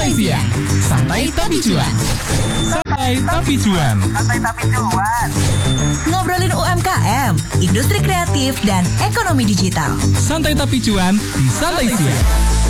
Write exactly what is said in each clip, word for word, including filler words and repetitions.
Santai Siang, santai tapi cuan. Santai tapi cuan. Santai tapi cuan. Ngobrolin U M K M, industri kreatif dan ekonomi digital. Santai tapi cuan di Santai Siang.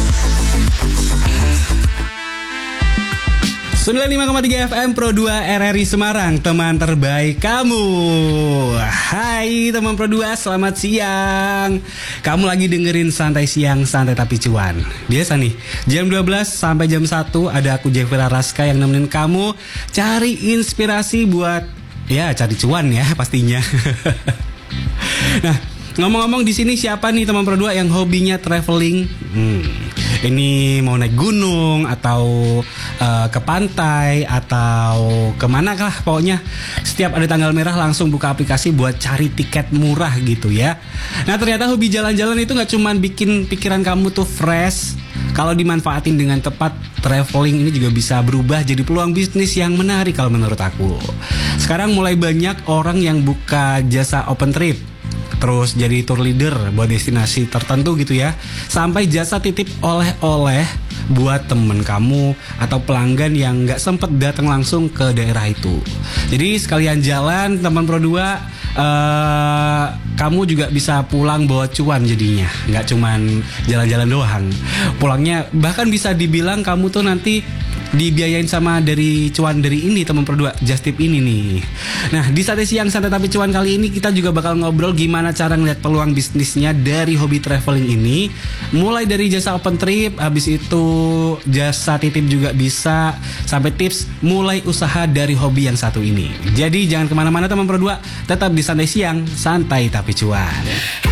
sembilan puluh lima koma tiga F M Pro dua R R I Semarang, teman terbaik kamu. Hai teman Pro dua, selamat siang. Kamu lagi dengerin Santai Siang, santai tapi cuan. Biasa nih, jam dua belas sampai jam satu ada aku Jevira Raska yang nemenin kamu cari inspirasi buat ya cari cuan ya pastinya. Nah, ngomong-ngomong di sini siapa nih teman Pro dua yang hobinya traveling? Hmm. Ini mau naik gunung atau uh, ke pantai atau kemana lah pokoknya setiap ada tanggal merah langsung buka aplikasi buat cari tiket murah gitu ya. Nah ternyata hobi jalan-jalan itu gak cuman bikin pikiran kamu tuh fresh. Kalau dimanfaatin dengan tepat, traveling ini juga bisa berubah jadi peluang bisnis yang menarik kalau menurut aku. Sekarang mulai banyak orang yang buka jasa open trip, terus jadi tour leader buat destinasi tertentu gitu ya, sampai jasa titip oleh-oleh buat temen kamu atau pelanggan yang gak sempet datang langsung ke daerah itu. Jadi sekalian jalan teman Pro dua, uh, kamu juga bisa pulang bawa cuan jadinya, gak cuman jalan-jalan doang. Pulangnya bahkan bisa dibilang kamu tuh nanti dibiayain sama dari cuan dari ini teman Pro dua, Just Tip ini nih. Nah di Santai Siang Santai Tapi Cuan kali ini kita juga bakal ngobrol gimana cara ngeliat peluang bisnisnya dari hobi traveling ini. Mulai dari jasa open trip, habis itu jasa titip juga bisa, sampai tips mulai usaha dari hobi yang satu ini. Jadi jangan kemana-mana teman Pro dua, tetap di Santai Siang Santai Tapi Cuan.